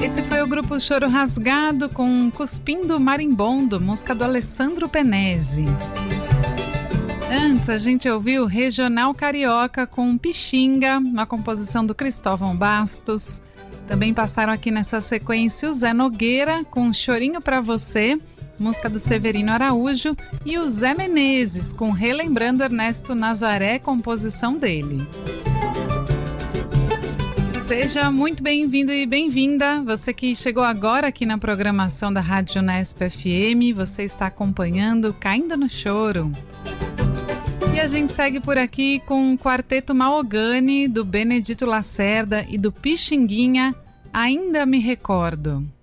Esse foi o grupo Choro Rasgado com Cuspindo Marimbondo, música do Alessandro Penese. Antes a gente ouviu Regional Carioca com Pixinga, uma composição do Cristóvão Bastos. Também passaram aqui nessa sequência o Zé Nogueira com Chorinho Pra Você, música do Severino Araújo, e o Zé Menezes com Relembrando Ernesto Nazaré, composição dele. Seja muito bem-vindo e bem-vinda, você que chegou agora aqui na programação da Rádio Unesp FM, você está acompanhando Caindo no Choro. E a gente segue por aqui com o Quarteto Mahogany, do Benedito Lacerda e do Pixinguinha, Ainda Me Recordo.